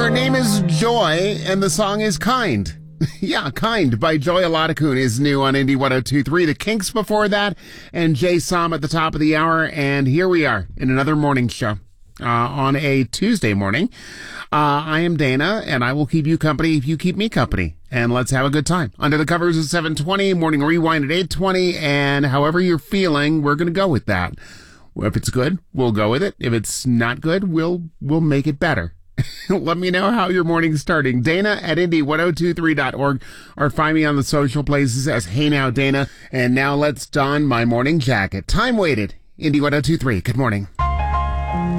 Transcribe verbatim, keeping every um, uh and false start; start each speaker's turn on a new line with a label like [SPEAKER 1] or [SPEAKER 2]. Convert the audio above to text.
[SPEAKER 1] Her name is Joy, and the song is Kind. Yeah, Kind by Joy Aladakun is new on Indie one oh two point three. The Kinks before that, and Jay Som at the top of the hour. And here we are in another morning show uh, on a Tuesday morning. Uh, I am Dana, and I will keep you company if you keep me company. And let's have a good time. Under the covers at seven twenty, morning rewind at eight twenty, and however you're feeling, we're going to go with that. If it's good, we'll go with it. If it's not good, we'll we'll make it better. Let me know how your morning's starting. Dana at Indie ten twenty-three dot org, or find me on the social places as Hey Now Dana. And now let's don my morning jacket. Time waited. Indie ten twenty-three. Good morning.